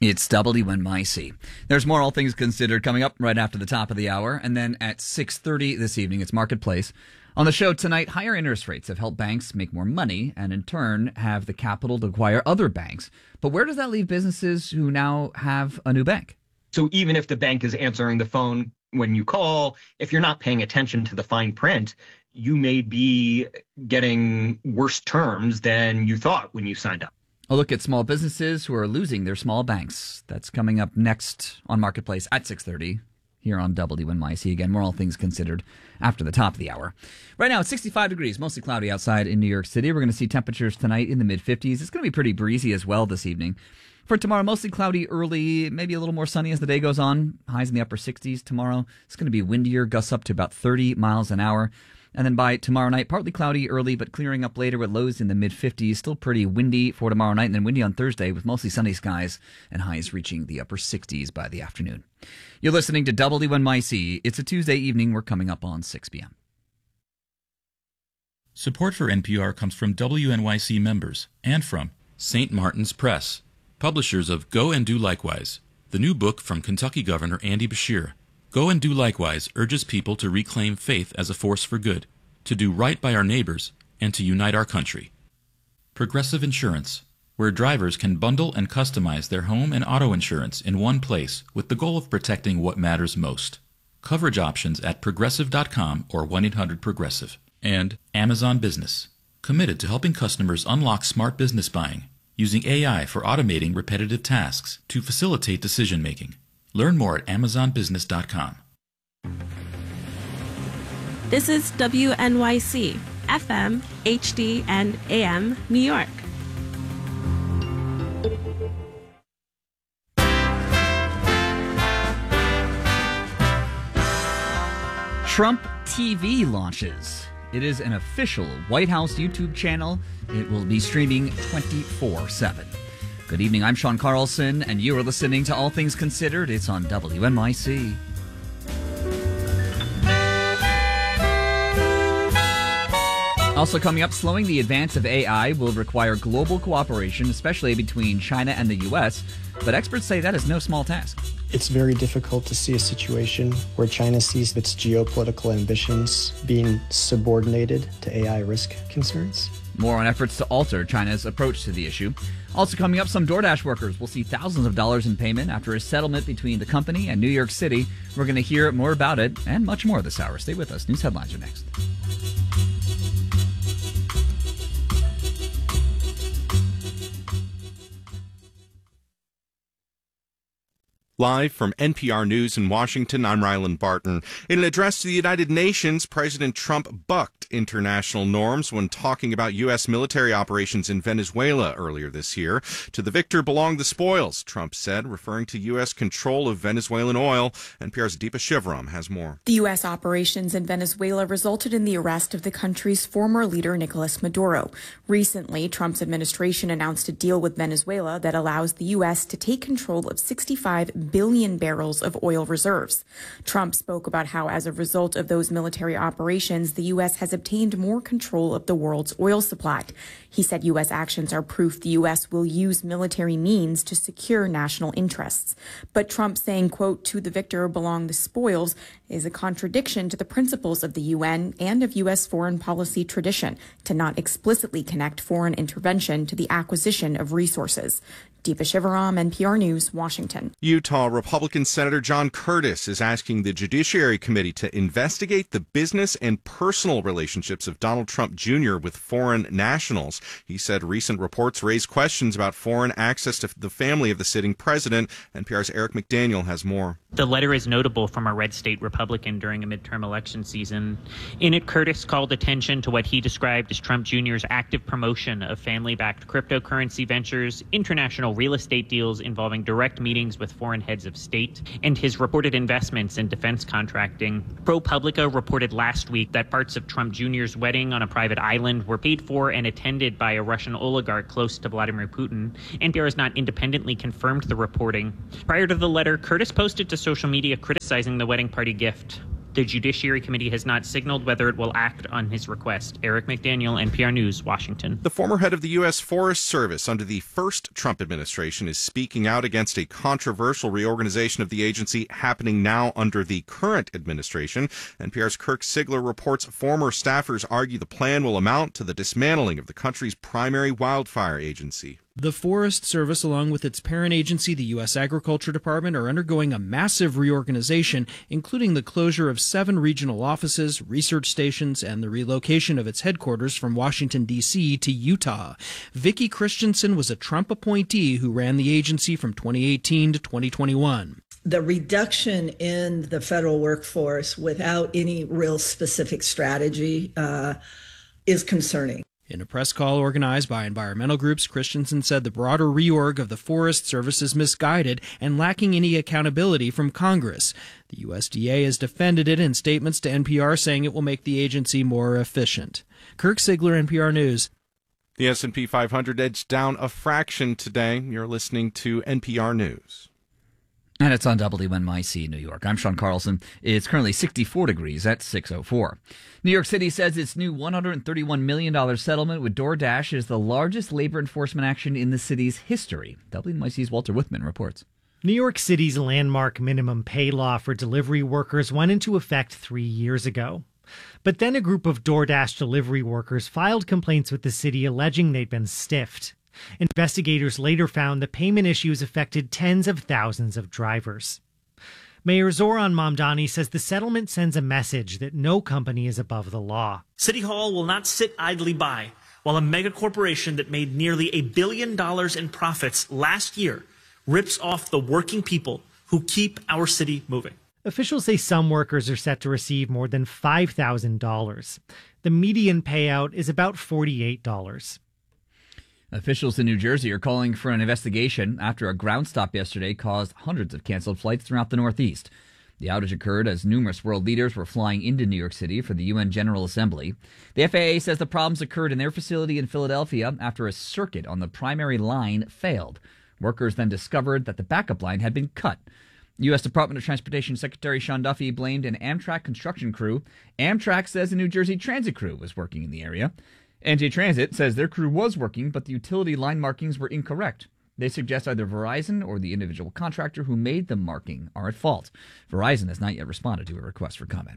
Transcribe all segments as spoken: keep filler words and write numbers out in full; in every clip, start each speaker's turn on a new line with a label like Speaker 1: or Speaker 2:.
Speaker 1: It's W N Y C. There's more All Things Considered coming up right after the top of the hour. And then at six thirty this evening, it's Marketplace. On the show tonight, higher interest rates have helped banks make more money and in turn have the capital to acquire other banks. But where does that leave businesses who now have a new bank?
Speaker 2: So even if the bank is answering the phone when you call, if you're not paying attention to the fine print, you may be getting worse terms than you thought when you signed up.
Speaker 1: A look at small businesses who are losing their small banks. That's coming up next on Marketplace at six thirty here on W N Y C. Again, more All Things Considered after the top of the hour. Right now, it's sixty-five degrees, mostly cloudy outside in New York City. We're going to see temperatures tonight in the mid-fifties. It's going to be pretty breezy as well this evening. For tomorrow, mostly cloudy early, maybe a little more sunny as the day goes on. Highs in the upper sixties tomorrow. It's going to be windier, gusts up to about thirty miles an hour. And then by tomorrow night, partly cloudy early, but clearing up later with lows in the mid-fifties. Still pretty windy for tomorrow night, and then windy on Thursday with mostly sunny skies and highs reaching the upper sixties by the afternoon. You're listening to W N Y C. It's a Tuesday evening. We're coming up on six p.m.
Speaker 3: Support for N P R comes from W N Y C members and from Saint Martin's Press, publishers of Go and Do Likewise, the new book from Kentucky Governor Andy Beshear. Go and Do Likewise urges people to reclaim faith as a force for good, to do right by our neighbors, and to unite our country. Progressive Insurance, where drivers can bundle and customize their home and auto insurance in one place with the goal of protecting what matters most. Coverage options at progressive dot com or one eight hundred progressive. And Amazon Business, committed to helping customers unlock smart business buying, using A I for automating repetitive tasks to facilitate decision-making. Learn more at amazon business dot com.
Speaker 4: This is W N Y C, F M, H D, and A M, New York.
Speaker 1: Trump T V launches. It is an official White House YouTube channel. It will be streaming twenty-four seven. Good evening, I'm Sean Carlson, and you are listening to All Things Considered. It's on W N Y C. Also coming up, slowing the advance of A I will require global cooperation, especially between China and the U S, but experts say that is no small task.
Speaker 5: It's very difficult to see a situation where China sees its geopolitical ambitions being subordinated to A I risk concerns.
Speaker 1: More on efforts to alter China's approach to the issue. Also coming up, some DoorDash workers will see thousands of dollars in payment after a settlement between the company and New York City. We're going to hear more about it and much more this hour. Stay with us. News headlines are next.
Speaker 6: Live from N P R News in Washington, I'm Ryland Barton. In an address to the United Nations, President Trump bucked international norms when talking about U S military operations in Venezuela earlier this year. To the victor belong the spoils, Trump said, referring to U S control of Venezuelan oil. N P R's Deepa Shivaram has more.
Speaker 7: The U S operations in Venezuela resulted in the arrest of the country's former leader, Nicolas Maduro. Recently, Trump's administration announced a deal with Venezuela that allows the U S to take control of sixty-five billion barrels of oil reserves. Trump spoke about how, as a result of those military operations, the U S has obtained more control of the world's oil supply. He said U S actions are proof the U S will use military means to secure national interests. But Trump saying, quote, to the victor belong the spoils, is a contradiction to the principles of the U N and of U S foreign policy tradition to not explicitly connect foreign intervention to the acquisition of resources. Deepa Shivaram, N P R News, Washington.
Speaker 6: Utah Republican Senator John Curtis is asking the Judiciary Committee to investigate the business and personal relationships of Donald Trump Junior with foreign nationals. He said recent reports raise questions about foreign access to the family of the sitting president. N P R's Eric McDaniel has more.
Speaker 8: The letter is notable from a red state Republican during a midterm election season. In it, Curtis called attention to what he described as Trump Junior's active promotion of family-backed cryptocurrency ventures, international real estate deals involving direct meetings with foreign heads of state, and his reported investments in defense contracting. ProPublica reported last week that parts of Trump Junior's wedding on a private island were paid for and attended by a Russian oligarch close to Vladimir Putin. N P R has not independently confirmed the reporting. Prior to the letter, Curtis posted to social media criticizing the wedding party gift. The Judiciary Committee has not signaled whether it will act on his request. Eric McDaniel, N P R News, Washington.
Speaker 6: The former head of the U S Forest Service under the first Trump administration is speaking out against a controversial reorganization of the agency happening now under the current administration. N P R's Kirk Sigler reports former staffers argue the plan will amount to the dismantling of the country's primary wildfire agency.
Speaker 9: The Forest Service, along with its parent agency, the U S Agriculture Department, are undergoing a massive reorganization, including the closure of seven regional offices, research stations, and the relocation of its headquarters from Washington, D C to Utah. Vicki Christensen was a Trump appointee who ran the agency from twenty eighteen to twenty twenty-one.
Speaker 10: The reduction in the federal workforce without any real specific strategy uh, is concerning.
Speaker 9: In a press call organized by environmental groups, Christensen said the broader reorg of the Forest Service is misguided and lacking any accountability from Congress. The U S D A has defended it in statements to N P R, saying it will make the agency more efficient. Kirk Sigler, N P R News.
Speaker 6: The S and P five hundred edged down a fraction today. You're listening to N P R News.
Speaker 1: And it's on W N Y C New York. I'm Sean Carlson. It's currently sixty-four degrees at six oh four. New York City says its new one hundred thirty-one million dollars settlement with DoorDash is the largest labor enforcement action in the city's history. W N Y C's Walter Whitman reports.
Speaker 11: New York City's landmark minimum pay law for delivery workers went into effect three years ago. But then a group of DoorDash delivery workers filed complaints with the city alleging they'd been stiffed. Investigators later found the payment issues affected tens of thousands of drivers. Mayor Zoran Mamdani says the settlement sends a message that no company is above the law.
Speaker 12: City Hall will not sit idly by while a mega corporation that made nearly a billion dollars in profits last year rips off the working people who keep our city moving.
Speaker 11: Officials say some workers are set to receive more than five thousand dollars. The median payout is about forty-eight dollars.
Speaker 1: Officials in New Jersey are calling for an investigation after a ground stop yesterday caused hundreds of canceled flights throughout the Northeast. The outage occurred as numerous world leaders were flying into New York City for the U N General Assembly. The F A A says the problems occurred in their facility in Philadelphia after a circuit on the primary line failed. Workers then discovered that the backup line had been cut. U S Department of Transportation Secretary Sean Duffy blamed an Amtrak construction crew. Amtrak says a New Jersey transit crew was working in the area. N J Transit says their crew was working, but the utility line markings were incorrect. They suggest either Verizon or the individual contractor who made the marking are at fault. Verizon has not yet responded to a request for comment.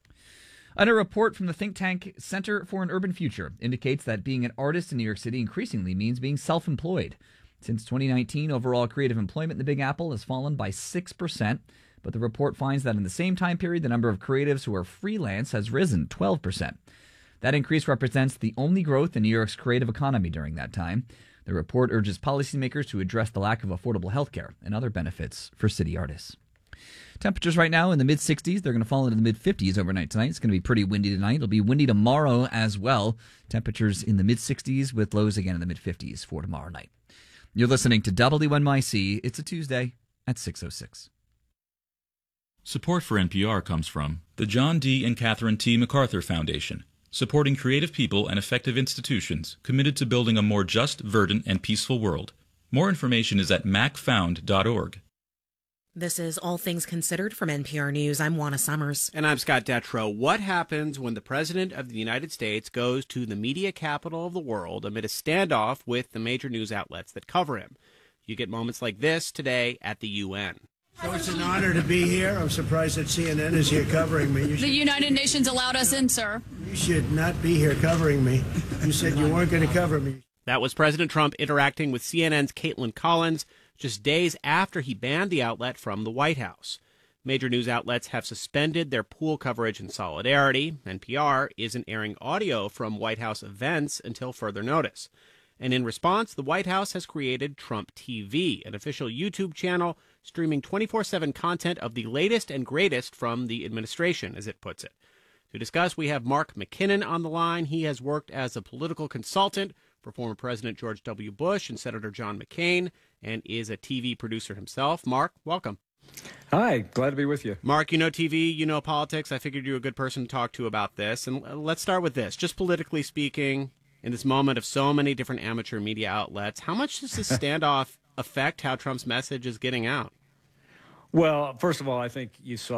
Speaker 1: And a report from the think tank Center for an Urban Future indicates that being an artist in New York City increasingly means being self-employed. Since twenty nineteen, overall creative employment in the Big Apple has fallen by six percent, but the report finds that in the same time period, the number of creatives who are freelance has risen twelve percent. That increase represents the only growth in New York's creative economy during that time. The report urges policymakers to address the lack of affordable health care and other benefits for city artists. Temperatures right now in the mid-sixties. They're going to fall into the mid-fifties overnight tonight. It's going to be pretty windy tonight. It'll be windy tomorrow as well. Temperatures in the mid-sixties with lows again in the mid-fifties for tomorrow night. You're listening to W N Y C. It's a Tuesday at six oh six.
Speaker 3: Support for N P R comes from the John D. and Catherine T. MacArthur Foundation, supporting creative people and effective institutions committed to building a more just, verdant, and peaceful world. More information is at mac found dot org.
Speaker 13: This is All Things Considered from N P R News. I'm Juana Summers.
Speaker 14: And I'm Scott Detrow. What happens when the President of the United States goes to the media capital of the world amid a standoff with the major news outlets that cover him? You get moments like this today at the U N.
Speaker 15: So it's an honor to be here. I'm surprised that C N N is here covering me. You
Speaker 16: the
Speaker 15: should,
Speaker 16: United Nations allowed us in, sir.
Speaker 15: You should not be here covering me. You said you weren't going to cover me.
Speaker 14: That was President Trump interacting with C N N's Caitlin Collins just days after he banned the outlet from the White House. Major news outlets have suspended their pool coverage in solidarity. N P R isn't airing audio from White House events until further notice. And in response, the White House has created Trump T V, an official YouTube channel streaming twenty-four seven content of the latest and greatest from the administration, as it puts it. To discuss, we have Mark McKinnon on the line. He has worked as a political consultant for former President George W. Bush and Senator John McCain, and is a T V producer himself. Mark, welcome.
Speaker 17: Hi, glad to be with you.
Speaker 14: Mark, you know T V, you know politics. I figured you were a good person to talk to about this. And let's start with this. Just politically speaking, in this moment of so many different amateur media outlets, how much does this standoff affect how Trump's message is getting out?
Speaker 17: Well, first of all, I think you saw